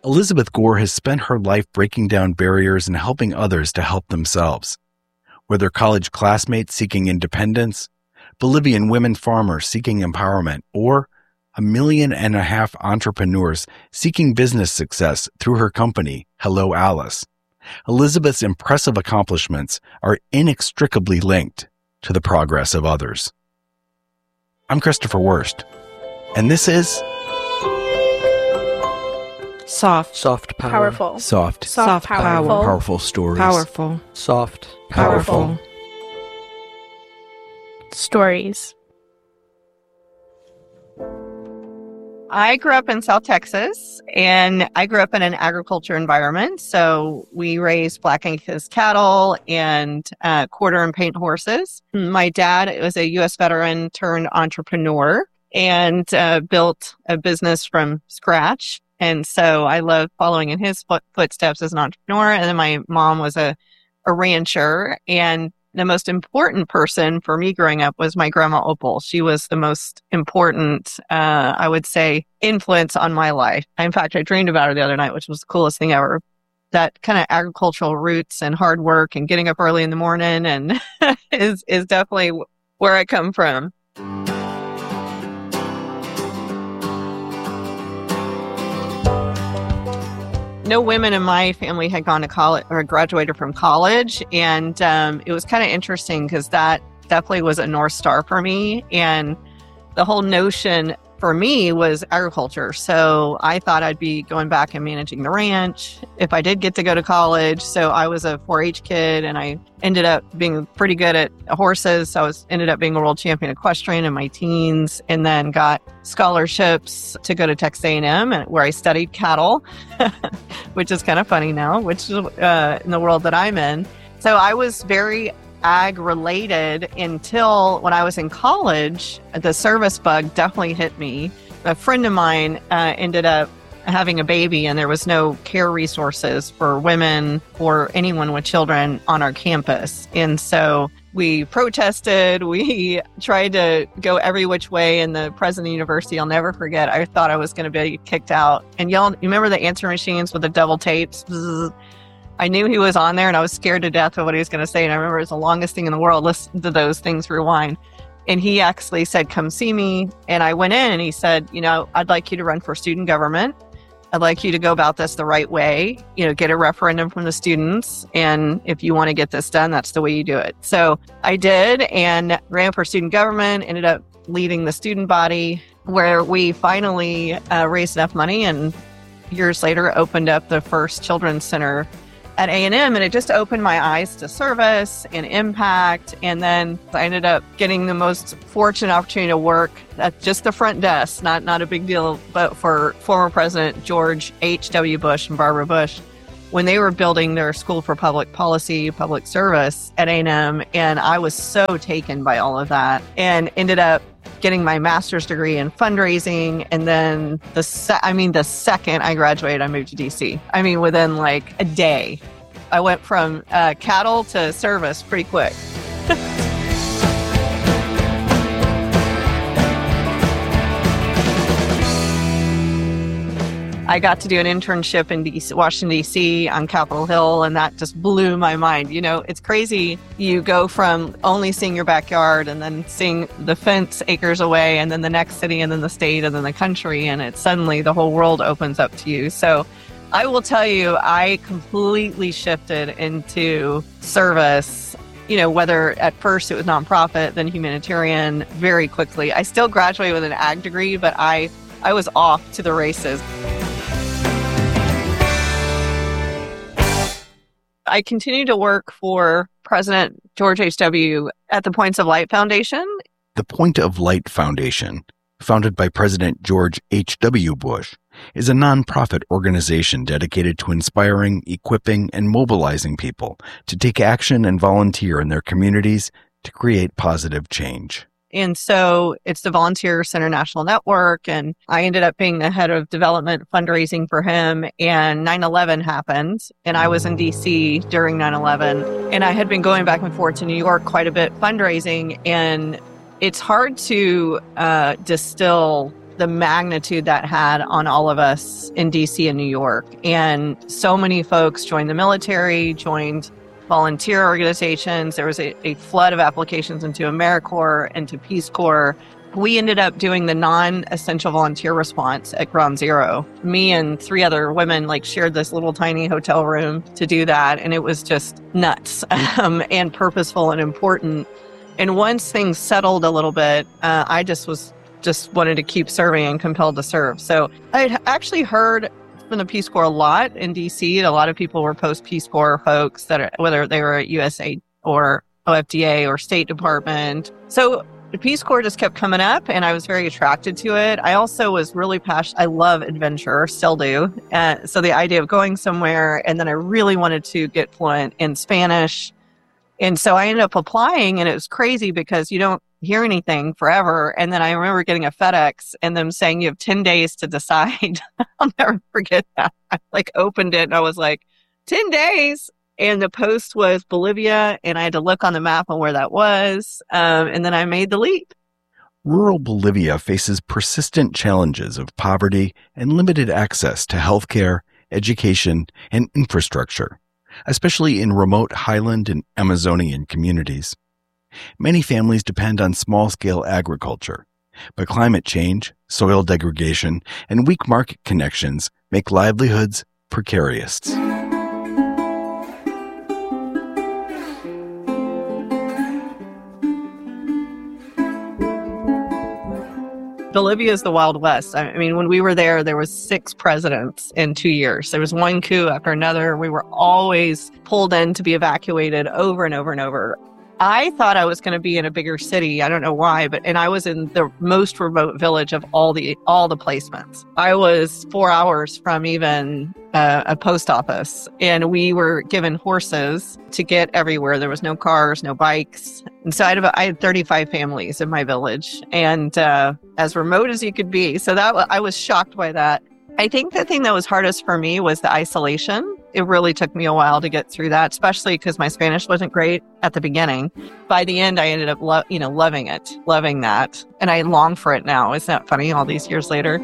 Elizabeth Gore has spent her life breaking down barriers and helping others to help themselves. Whether college classmates seeking independence, Bolivian women farmers seeking empowerment, or 1.5 million entrepreneurs seeking business success through her company, Hello Alice, Elizabeth's impressive accomplishments are inextricably linked to the progress of others. I'm Christopher Wurst, and this is Soft power. Powerful. Soft Soft power. powerful. Powerful stories. Powerful. Soft Powerful. Stories. I grew up in South Texas, and I grew up in an agriculture environment. So we raised Black Angus cattle and quarter and paint horses. My dad was a U.S. veteran turned entrepreneur and built a business from scratch. And so I love following in his footsteps as an entrepreneur. And then my mom was a rancher. And the most important person for me growing up was my grandma Opal. She was the most important, I would say, influence on my life. In fact, I dreamed about her the other night, which was the coolest thing ever. That kind of agricultural roots and hard work and getting up early in the morning and is definitely where I come from. No women in my family had gone to college or graduated from college. And it was kind of interesting because that definitely was a North Star for me. And the whole notion for me was agriculture. So I thought I'd be going back and managing the ranch if I did get to go to college. So I was a 4-H kid, and I ended up being pretty good at horses. So I ended up being a world champion equestrian in my teens, and then got scholarships to go to Texas A&M, where I studied cattle, which is kind of funny now, which is in the world that I'm in. So I was very ag related until when I was in college. The service bug definitely hit me. A friend of mine ended up having a baby, and there was no care resources for women or anyone with children on our campus. And so we protested, we tried to go every which way, and the president of the university, I'll never forget, I thought I was going to be kicked out. And y'all, you remember the answer machines with the double tapes? Bzzz. I knew he was on there, and I was scared to death of what he was going to say. And I remember it was the longest thing in the world. Listen to those things rewind. And he actually said, come see me. And I went in, and he said, I'd like you to run for student government. I'd like you to go about this the right way, get a referendum from the students. And if you want to get this done, that's the way you do it. So I did, and ran for student government, ended up leading the student body, where we finally raised enough money, and years later opened up the first children's center at A&M, and it just opened my eyes to service and impact. And then I ended up getting the most fortunate opportunity to work at just the front desk, not a big deal, but for former President George H.W. Bush and Barbara Bush, when they were building their School for Public Policy, Public Service at A&M. And I was so taken by all of that, and ended up getting my master's degree in fundraising. And then the second I graduated, I moved to DC. Within like a day, I went from cattle to service pretty quick. I got to do an internship in Washington, D.C. on Capitol Hill, and that just blew my mind. It's crazy. You go from only seeing your backyard and then seeing the fence acres away, and then the next city, and then the state, and then the country, and it's suddenly the whole world opens up to you. So I will tell you, I completely shifted into service, whether at first it was nonprofit, then humanitarian, very quickly. I still graduated with an ag degree, but I was off to the races. I continue to work for President George H.W. at the Points of Light Foundation. The Point of Light Foundation, founded by President George H.W. Bush, is a nonprofit organization dedicated to inspiring, equipping, and mobilizing people to take action and volunteer in their communities to create positive change. And so it's the Volunteer Center National Network, and I ended up being the head of development fundraising for him. And 9/11 happened, and I was in DC during 9/11, and I had been going back and forth to New York quite a bit fundraising. And it's hard to distill the magnitude that had on all of us in DC and New York. And so many folks joined the military, joined volunteer organizations. There was a flood of applications into AmeriCorps, into Peace Corps. We ended up doing the non-essential volunteer response at Ground Zero. Me and 3 other women shared this little tiny hotel room to do that. And it was just nuts and purposeful and important. And once things settled a little bit, I just wanted to keep serving and compelled to serve. So I actually heard from the Peace Corps a lot in DC. A lot of people were post-Peace Corps folks whether they were at USAID or OFDA or State Department. So the Peace Corps just kept coming up and I was very attracted to it. I also was really passionate. I love adventure, still do. So the idea of going somewhere, and then I really wanted to get fluent in Spanish. And so I ended up applying, and it was crazy because you don't hear anything forever. And then I remember getting a FedEx and them saying you have 10 days to decide. I'll never forget that. I opened it and I was like, 10 days. And the post was Bolivia, and I had to look on the map on where that was. And then I made the leap. Rural Bolivia faces persistent challenges of poverty and limited access to healthcare, education, and infrastructure, especially in remote highland and Amazonian communities. Many families depend on small-scale agriculture, but climate change, soil degradation, and weak market connections make livelihoods precarious. Bolivia is the Wild West. I mean, when we were there was 6 presidents in 2 years. There was one coup after another. We were always pulled in to be evacuated over and over and over. I thought I was going to be in a bigger city. I don't know why, and I was in the most remote village of all the placements. I was 4 hours from even a post office, and we were given horses to get everywhere. There was no cars, no bikes. And so I had 35 families in my village, and as remote as you could be. So I was shocked by that. I think the thing that was hardest for me was the isolation. It really took me a while to get through that, especially because my Spanish wasn't great at the beginning. By the end, I ended up loving that. And I long for it now. Isn't that funny, all these years later?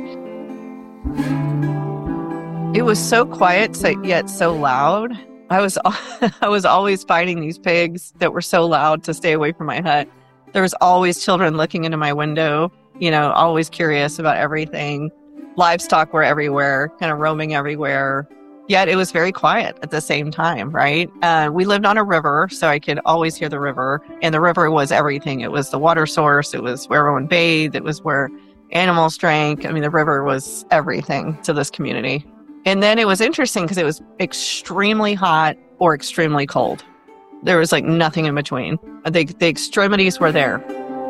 It was so quiet, yet so loud. I was always fighting these pigs that were so loud to stay away from my hut. There was always children looking into my window, always curious about everything. Livestock were everywhere, kind of roaming everywhere. Yet it was very quiet at the same time, right? We lived on a river, so I could always hear the river. And the river was everything. It was the water source. It was where everyone bathed. It was where animals drank. I mean, the river was everything to this community. And then it was interesting because it was extremely hot or extremely cold. There was nothing in between. The extremities were there.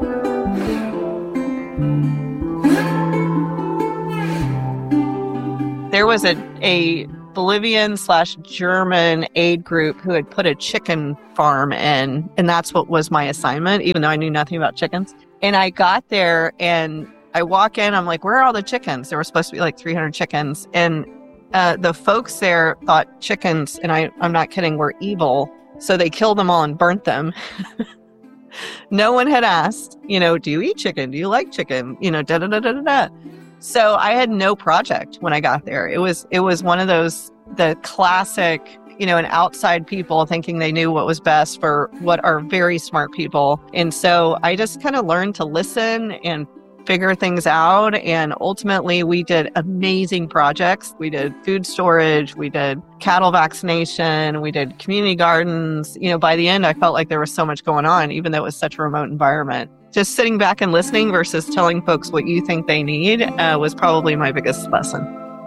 There was a Bolivian/German aid group who had put a chicken farm in, and that's what was my assignment, even though I knew nothing about chickens. And I got there and I walk in, I'm like, where are all the chickens? There were supposed to be 300 chickens. And the folks there thought chickens, and I'm not kidding, were evil. So they killed them all and burnt them. No one had asked, do you eat chicken? Do you like chicken? Da-da-da-da-da-da. So I had no project when I got there. It was one of those, the classic, and outside people thinking they knew what was best for what are very smart people. And so I just kind of learned to listen and figure things out. And ultimately we did amazing projects. We did food storage. We did cattle vaccination. We did community gardens. By the end, I felt like there was so much going on, even though it was such a remote environment. Just sitting back and listening versus telling folks what you think they need was probably my biggest lesson.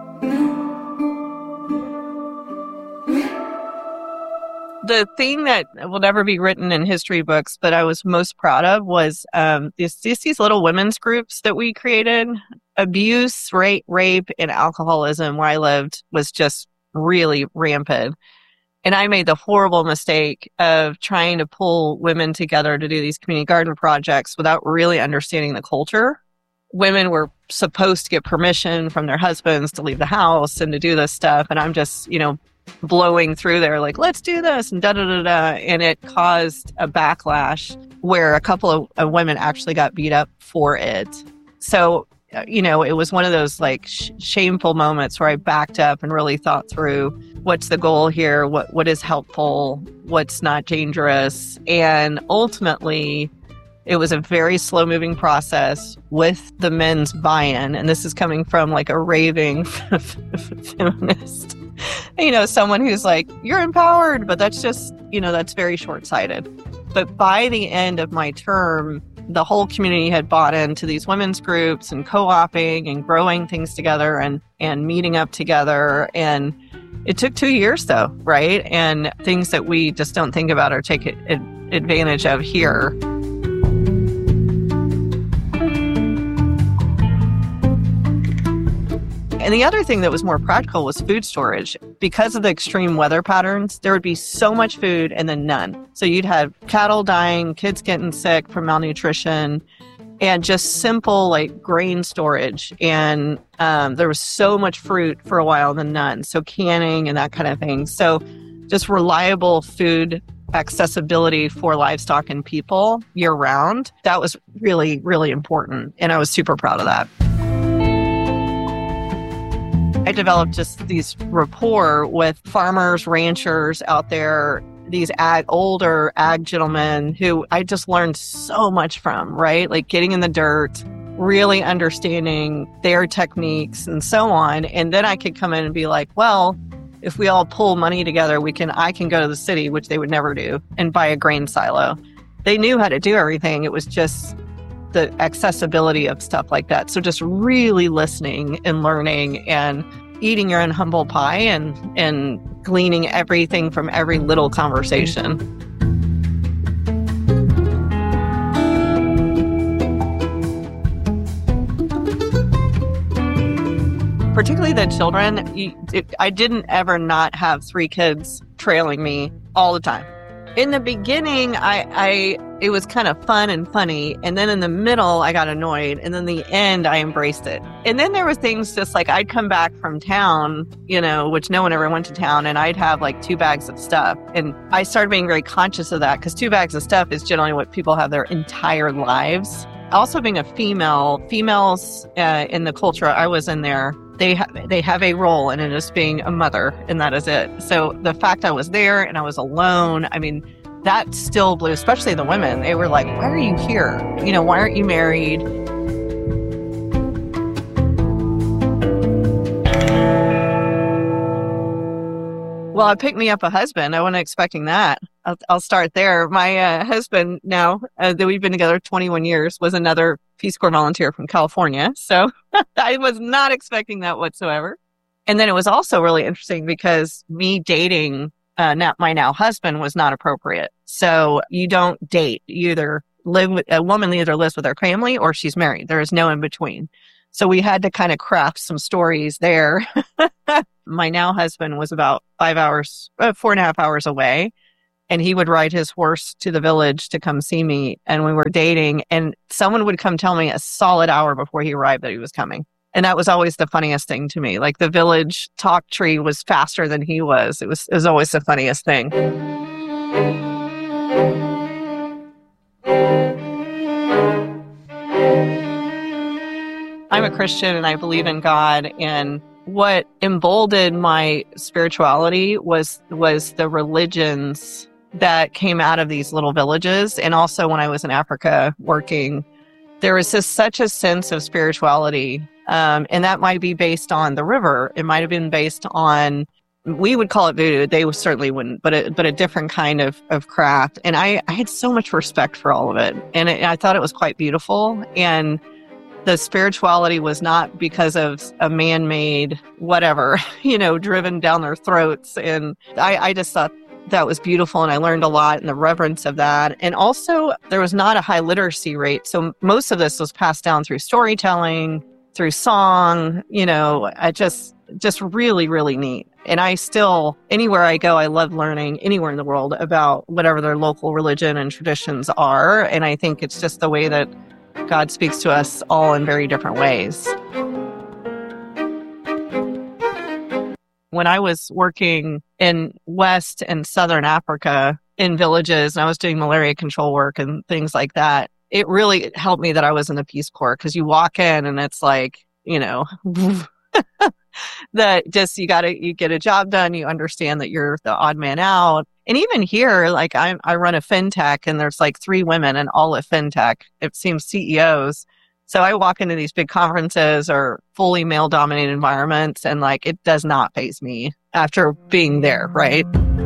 The thing that will never be written in history books, but I was most proud of was these little women's groups that we created. Abuse, rape, and alcoholism where I lived was just really rampant. And I made the horrible mistake of trying to pull women together to do these community garden projects without really understanding the culture. Women were supposed to get permission from their husbands to leave the house and to do this stuff. And I'm just, blowing through there let's do this and da-da-da-da. And it caused a backlash where a couple of women actually got beat up for it. So it was one of those like shameful moments where I backed up and really thought through what's the goal here, what is helpful, what's not dangerous. And ultimately, it was a very slow moving process with the men's buy-in. And this is coming from like a raving feminist, someone who's like, you're empowered, but that's just, that's very short-sighted. But by the end of my term, the whole community had bought into these women's groups and co-oping and growing things together and meeting up together. And it took 2 years though, right? And things that we just don't think about or take advantage of here. And the other thing that was more practical was food storage. Because of the extreme weather patterns, there would be so much food and then none. So you'd have cattle dying, kids getting sick from malnutrition, and just simple like grain storage. And there was so much fruit for a while, then none. So canning and that kind of thing. So just reliable food accessibility for livestock and people year round. That was really, really important. And I was super proud of that. I developed just these rapport with farmers, ranchers out there, these older ag gentlemen who I just learned so much from, right? Like getting in the dirt, really understanding their techniques and so on. And then I could come in and be like, well, if we all pull money together, I can go to the city, which they would never do, and buy a grain silo. They knew how to do everything. It was just the accessibility of stuff like that. So just really listening and learning and eating your own humble pie and gleaning everything from every little conversation. Particularly the children, I didn't ever not have 3 kids trailing me all the time. In the beginning, it was kind of fun and funny. And then in the middle, I got annoyed. And then the end, I embraced it. And then there were things just like I'd come back from town, which no one ever went to town. And I'd have like 2 bags of stuff. And I started being very conscious of that because 2 bags of stuff is generally what people have their entire lives. Also being a females in the culture I was in there, they have a role, and it is being a mother, and that is it. So the fact I was there and I was alone, I mean, that still blew, especially the women. They were like, why are you here? Why aren't you married? Well, it picked me up a husband. I wasn't expecting that. I'll start there. My husband now, that we've been together 21 years, was another Peace Corps volunteer from California. So I was not expecting that whatsoever. And then it was also really interesting because me dating my now husband was not appropriate. So you don't date. You either a woman either lives with her family or she's married. There is no in between. So we had to kind of craft some stories there. My now husband was about 4.5 hours away. And he would ride his horse to the village to come see me. And we were dating, and someone would come tell me a solid hour before he arrived that he was coming. And that was always the funniest thing to me. Like the village talk tree was faster than he was. It was always the funniest thing. I'm a Christian and I believe in God. And what emboldened my spirituality was the religions that came out of these little villages. And also when I was in Africa working, there was such a sense of spirituality. And that might be based on the river. It might have been based on, we would call it voodoo. They certainly wouldn't, but a different kind of craft. And I had so much respect for all of it. And I thought it was quite beautiful. And the spirituality was not because of a man-made whatever, driven down their throats. And I just thought that was beautiful. And I learned a lot in the reverence of that. And also there was not a high literacy rate. So most of this was passed down through storytelling, through song, I just really, really neat. And I still, anywhere I go, I love learning anywhere in the world about whatever their local religion and traditions are. And I think it's just the way that God speaks to us all in very different ways. When I was working in West and Southern Africa in villages, and I was doing malaria control work and things like that, it really helped me that I was in the Peace Corps, because you walk in and it's like, that just you get a job done. You understand that you're the odd man out. And even here, like I run a fintech, and there's like 3 women in all of fintech. It seems CEOs. So I walk into these big conferences or fully male dominated environments, and like it does not faze me after being there, right?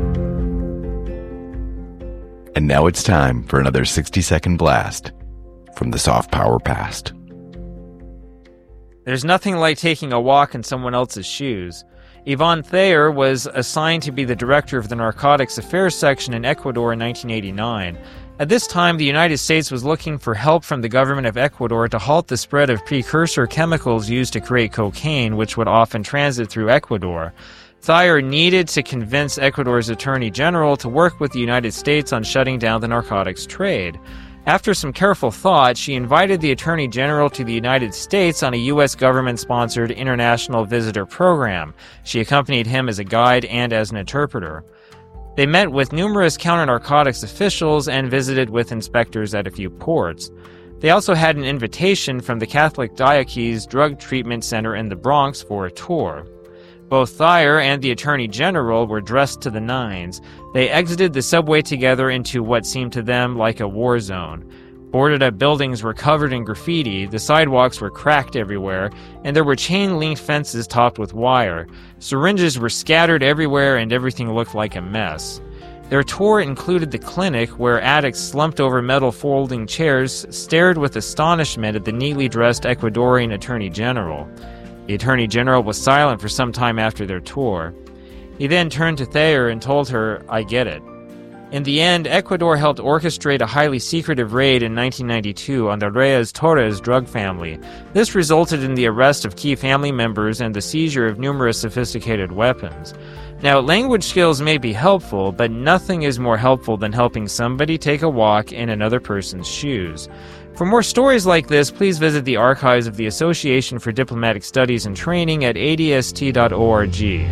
And now it's time for another 60-second blast from the Soft Power Past. There's nothing like taking a walk in someone else's shoes. Yvonne Thayer was assigned to be the director of the Narcotics Affairs Section in Ecuador in 1989. At this time, the United States was looking for help from the government of Ecuador to halt the spread of precursor chemicals used to create cocaine, which would often transit through Ecuador. Thayer needed to convince Ecuador's Attorney General to work with the United States on shutting down the narcotics trade. After some careful thought, she invited the Attorney General to the United States on a U.S. government-sponsored international visitor program. She accompanied him as a guide and as an interpreter. They met with numerous counter-narcotics officials and visited with inspectors at a few ports. They also had an invitation from the Catholic Diocese Drug Treatment Center in the Bronx for a tour. Both Thayer and the Attorney General were dressed to the nines. They exited the subway together into what seemed to them like a war zone. Boarded-up buildings were covered in graffiti, the sidewalks were cracked everywhere, and there were chain-linked fences topped with wire. Syringes were scattered everywhere, and everything looked like a mess. Their tour included the clinic, where addicts slumped over metal folding chairs stared with astonishment at the neatly dressed Ecuadorian Attorney General. The Attorney General was silent for some time after their tour. He then turned to Thayer and told her, "I get it." In the end, Ecuador helped orchestrate a highly secretive raid in 1992 on the Reyes-Torres drug family. This resulted in the arrest of key family members and the seizure of numerous sophisticated weapons. Now, language skills may be helpful, but nothing is more helpful than helping somebody take a walk in another person's shoes. For more stories like this, please visit the archives of the Association for Diplomatic Studies and Training at adst.org.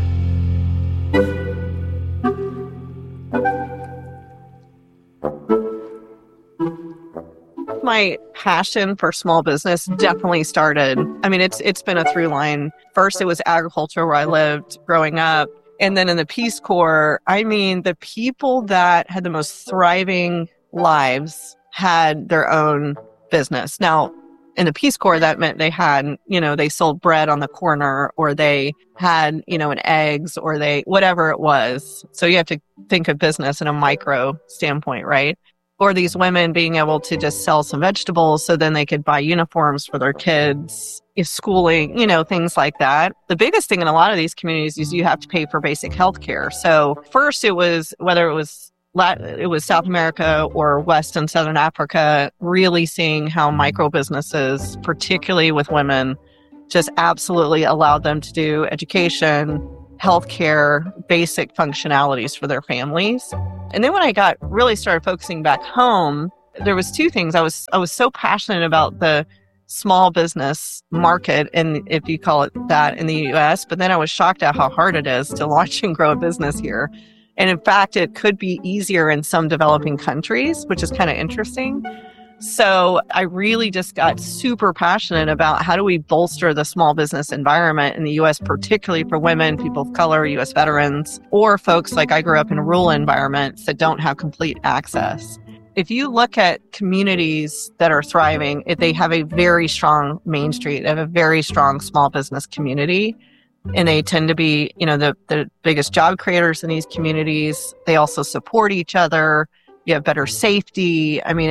My passion for small business definitely started. I mean, it's been a through line. First, it was agriculture where I lived growing up. And then in the Peace Corps, I mean, the people that had the most thriving lives had their own business. Now, in the Peace Corps, that meant they had, they sold bread on the corner, or they had, an eggs, or whatever it was. So you have to think of business in a micro standpoint, right? Or these women being able to just sell some vegetables so then they could buy uniforms for their kids, schooling, things like that. The biggest thing in a lot of these communities is you have to pay for basic health care. So first it was, whether it was South America or West and Southern Africa, really seeing how micro businesses, particularly with women, just absolutely allowed them to do education, healthcare, basic functionalities for their families. And then when I really started focusing back home, there was 2 things. I was so passionate about the small business market, and if you call it that, in the US, but then I was shocked at how hard it is to launch and grow a business here. And in fact, it could be easier in some developing countries, which is kind of interesting. So I really just got super passionate about how do we bolster the small business environment in the U.S., particularly for women, people of color, U.S. veterans, or folks like I grew up in rural environments that don't have complete access. If you look at communities that are thriving, they have a very strong Main Street, they have a very strong small business community. And they tend to be, the biggest job creators in these communities. They also support each other. You have better safety. I mean,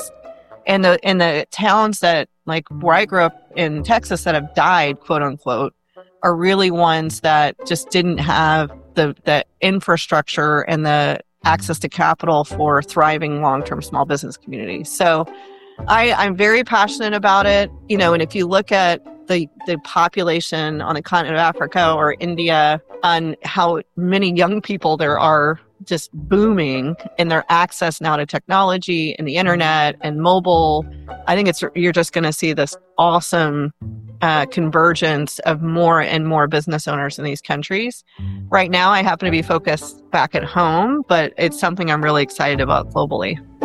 and the towns that, like where I grew up in Texas, that have died, quote unquote, are really ones that just didn't have the infrastructure and the access to capital for thriving long-term small business communities. So I'm very passionate about it. And if you look at the population on the continent of Africa or India, on how many young people there are just booming in their access now to technology and the internet and mobile, I think you're just going to see this awesome convergence of more and more business owners in these countries. Right now, I happen to be focused back at home, but it's something I'm really excited about globally.